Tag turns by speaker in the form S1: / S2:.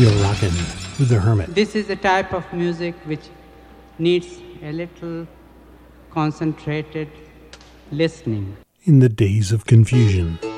S1: You're rockin' with the Hermit.
S2: This is a type of music which needs a little concentrated listening.
S1: In the days of confusion.